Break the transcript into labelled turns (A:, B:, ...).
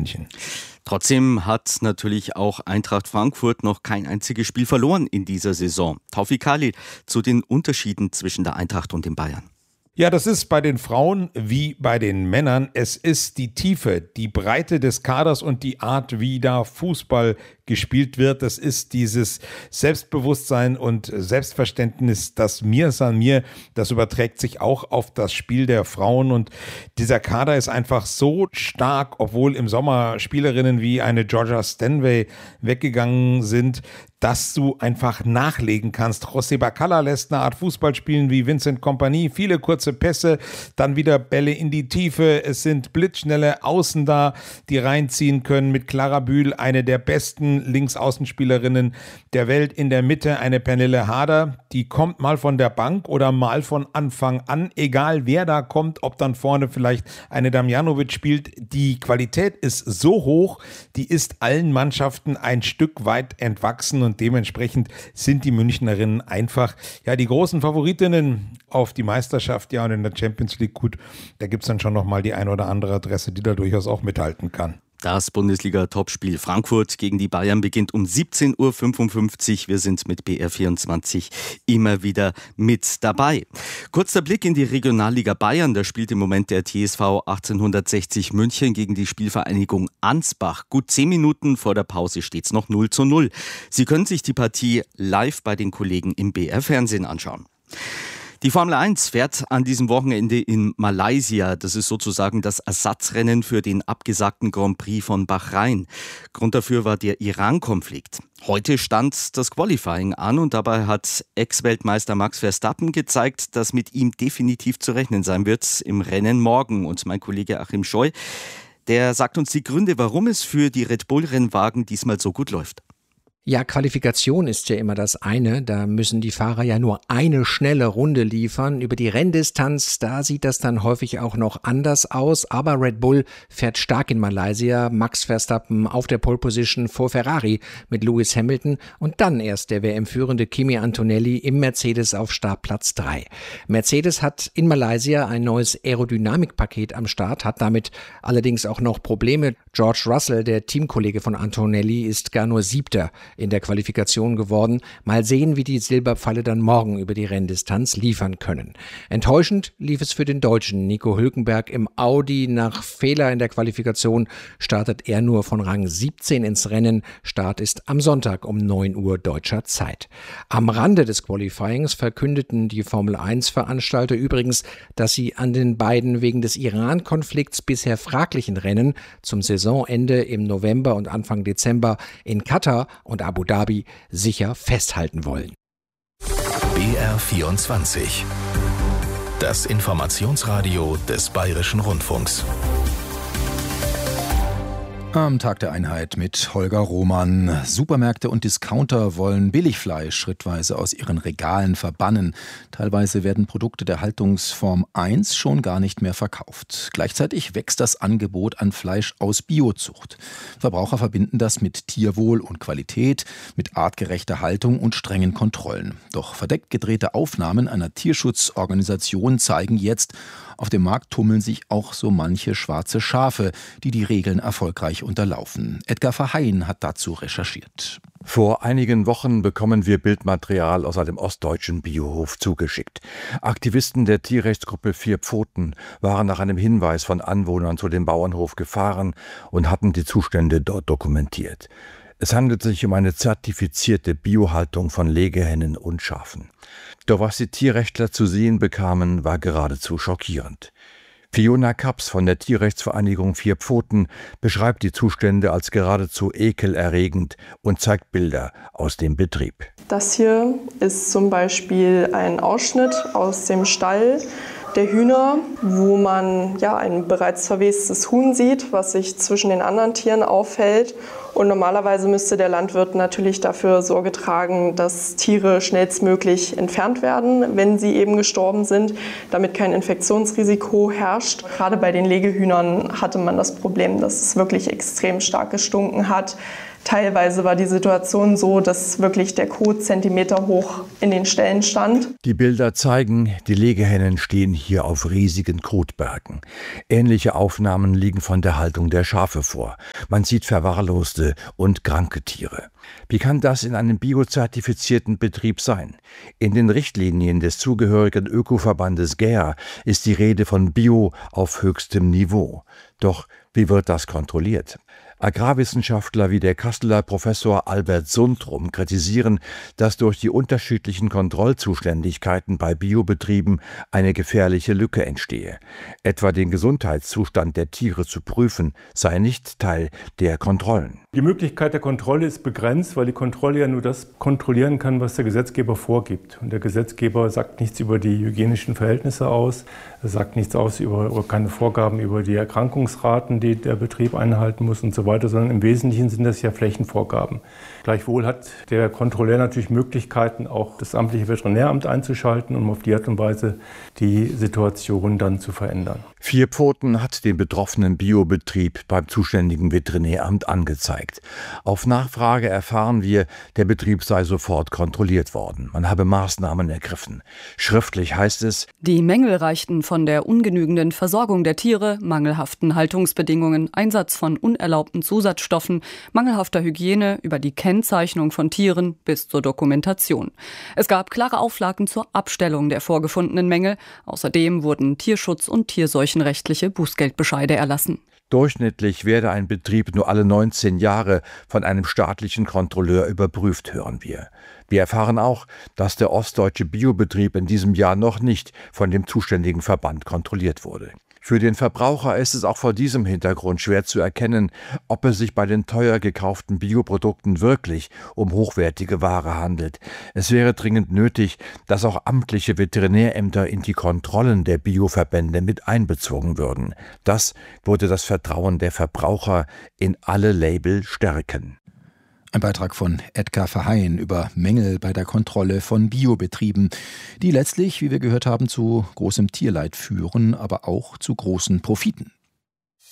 A: München.
B: Trotzdem hat natürlich auch Eintracht Frankfurt noch kein einziges Spiel verloren in dieser Saison. Taufik Khalil zu den Unterschieden zwischen der Eintracht und den Bayern.
A: Ja, das ist bei den Frauen wie bei den Männern. Es ist die Tiefe, die Breite des Kaders und die Art, wie da Fußball gespielt wird. Das ist dieses Selbstbewusstsein und Selbstverständnis, das Mir san mir, das überträgt sich auch auf das Spiel der Frauen. Und dieser Kader ist einfach so stark, obwohl im Sommer Spielerinnen wie eine Georgia Stanway weggegangen sind, dass du einfach nachlegen kannst. José Bacalla lässt eine Art Fußball spielen wie Vincent Kompany. Viele kurze Pässe, dann wieder Bälle in die Tiefe. Es sind blitzschnelle Außen da, die reinziehen können. Mit Clara Bühl, eine der besten Linksaußenspielerinnen der Welt. In der Mitte eine Pernille Harder, die kommt mal von der Bank oder mal von Anfang an. Egal wer da kommt, ob dann vorne vielleicht eine Damjanovic spielt. Die Qualität ist so hoch, die ist allen Mannschaften ein Stück weit entwachsen und dementsprechend sind die Münchnerinnen einfach die großen Favoritinnen auf die Meisterschaft. Ja, und in der Champions League, gut, da gibt es dann schon nochmal die ein oder andere Adresse, die da durchaus auch mithalten kann.
B: Das Bundesliga-Topspiel Frankfurt gegen die Bayern beginnt um 17.55 Uhr. Wir sind mit BR24 immer wieder mit dabei. Kurzer Blick in die Regionalliga Bayern. Da spielt im Moment der TSV 1860 München gegen die Spielvereinigung Ansbach. Gut 10 Minuten vor der Pause steht es noch 0:0. Sie können sich die Partie live bei den Kollegen im BR-Fernsehen anschauen. Die Formel 1 fährt an diesem Wochenende in Malaysia. Das ist sozusagen das Ersatzrennen für den abgesagten Grand Prix von Bahrain. Grund dafür war der Iran-Konflikt. Heute stand das Qualifying an und dabei hat Ex-Weltmeister Max Verstappen gezeigt, dass mit ihm definitiv zu rechnen sein wird im Rennen morgen. Und mein Kollege Achim Scheu, der sagt uns die Gründe, warum es für die Red Bull-Rennwagen diesmal so gut läuft.
C: Ja, Qualifikation ist ja immer das eine. Da müssen die Fahrer ja nur eine schnelle Runde liefern. Über die Renndistanz, da sieht das dann häufig auch noch anders aus. Aber Red Bull fährt stark in Malaysia. Max Verstappen auf der Pole Position vor Ferrari mit Lewis Hamilton und dann erst der WM-führende Kimi Antonelli im Mercedes auf Startplatz 3. Mercedes hat in Malaysia ein neues Aerodynamikpaket am Start, hat damit allerdings auch noch Probleme. George Russell, der Teamkollege von Antonelli, ist gar nur 7. in der Qualifikation geworden. Mal sehen, wie die Silberpfeile dann morgen über die Renndistanz liefern können. Enttäuschend lief es für den Deutschen. Nico Hülkenberg im Audi. Nach Fehler in der Qualifikation startet er nur von Rang 17 ins Rennen. Start ist am Sonntag um 9 Uhr deutscher Zeit. Am Rande des Qualifyings verkündeten die Formel-1-Veranstalter übrigens, dass sie an den beiden wegen des Iran-Konflikts bisher fraglichen Rennen zum Saisonende im November und Anfang Dezember in Katar und Abu Dhabi sicher festhalten wollen.
D: BR24. Das Informationsradio des Bayerischen Rundfunks.
E: Am Tag der Einheit mit Holger Roman. Supermärkte und Discounter wollen Billigfleisch schrittweise aus ihren Regalen verbannen. Teilweise werden Produkte der Haltungsform 1 schon gar nicht mehr verkauft. Gleichzeitig wächst das Angebot an Fleisch aus Biozucht. Verbraucher verbinden das mit Tierwohl und Qualität, mit artgerechter Haltung und strengen Kontrollen. Doch verdeckt gedrehte Aufnahmen einer Tierschutzorganisation zeigen jetzt, auf dem Markt tummeln sich auch so manche schwarze Schafe, die die Regeln erfolgreich unterlaufen. Edgar Verheyen hat dazu recherchiert.
F: Vor einigen Wochen bekommen wir Bildmaterial aus einem ostdeutschen Biohof zugeschickt. Aktivisten der Tierrechtsgruppe Vier Pfoten waren nach einem Hinweis von Anwohnern zu dem Bauernhof gefahren und hatten die Zustände dort dokumentiert. Es handelt sich um eine zertifizierte Biohaltung von Legehennen und Schafen. Doch was die Tierrechtler zu sehen bekamen, war geradezu schockierend. Fiona Kaps von der Tierrechtsvereinigung Vier Pfoten beschreibt die Zustände als geradezu ekelerregend und zeigt Bilder aus dem Betrieb.
G: Das hier ist zum Beispiel ein Ausschnitt aus dem Stall der Hühner, wo man ein bereits verwestes Huhn sieht, was sich zwischen den anderen Tieren aufhält. Und normalerweise müsste der Landwirt natürlich dafür Sorge tragen, dass Tiere schnellstmöglich entfernt werden, wenn sie eben gestorben sind, damit kein Infektionsrisiko herrscht. Gerade bei den Legehühnern hatte man das Problem, dass es wirklich extrem stark gestunken hat. Teilweise war die Situation so, dass wirklich der Kot Zentimeter hoch in den Ställen stand.
F: Die Bilder zeigen, die Legehennen stehen hier auf riesigen Kotbergen. Ähnliche Aufnahmen liegen von der Haltung der Schafe vor. Man sieht verwahrloste und kranke Tiere. Wie kann das in einem biozertifizierten Betrieb sein? In den Richtlinien des zugehörigen Ökoverbandes GEA ist die Rede von Bio auf höchstem Niveau. Doch wie wird das kontrolliert? Agrarwissenschaftler wie der Kasseler Professor Albert Sundrum kritisieren, dass durch die unterschiedlichen Kontrollzuständigkeiten bei Biobetrieben eine gefährliche Lücke entstehe. Etwa den Gesundheitszustand der Tiere zu prüfen, sei nicht Teil der Kontrollen.
H: Die Möglichkeit der Kontrolle ist begrenzt, weil die Kontrolle ja nur das kontrollieren kann, was der Gesetzgeber vorgibt. Und der Gesetzgeber sagt nichts über die hygienischen Verhältnisse aus, er sagt nichts aus über keine Vorgaben über die Erkrankungsraten, die der Betrieb einhalten muss und so weiter, sondern im Wesentlichen sind das ja Flächenvorgaben. Gleichwohl hat der Kontrolleur natürlich Möglichkeiten, auch das amtliche Veterinäramt einzuschalten, um auf die Art und Weise die Situation dann zu verändern.
F: Vier Pfoten hat den betroffenen Biobetrieb beim zuständigen Veterinäramt angezeigt. Auf Nachfrage erfahren wir, der Betrieb sei sofort kontrolliert worden. Man habe Maßnahmen ergriffen. Schriftlich heißt es:
I: Die Mängel reichten von der ungenügenden Versorgung der Tiere, mangelhaften Haltungsbedingungen, Einsatz von unerlaubten Zusatzstoffen, mangelhafter Hygiene über die Kennzeichnung von Tieren bis zur Dokumentation. Es gab klare Auflagen zur Abstellung der vorgefundenen Mängel. Außerdem wurden Tierschutz- und tierseuchenrechtliche Bußgeldbescheide erlassen.
F: Durchschnittlich werde ein Betrieb nur alle 19 Jahre von einem staatlichen Kontrolleur überprüft, hören wir. Wir erfahren auch, dass der ostdeutsche Biobetrieb in diesem Jahr noch nicht von dem zuständigen Verband kontrolliert wurde. Für den Verbraucher ist es auch vor diesem Hintergrund schwer zu erkennen, ob es sich bei den teuer gekauften Bioprodukten wirklich um hochwertige Ware handelt. Es wäre dringend nötig, dass auch amtliche Veterinärämter in die Kontrollen der Bioverbände mit einbezogen würden. Das würde das Vertrauen der Verbraucher in alle Label stärken.
E: Ein Beitrag von Edgar Verheyen über Mängel bei der Kontrolle von Biobetrieben, die letztlich, wie wir gehört haben, zu großem Tierleid führen, aber auch zu großen Profiten.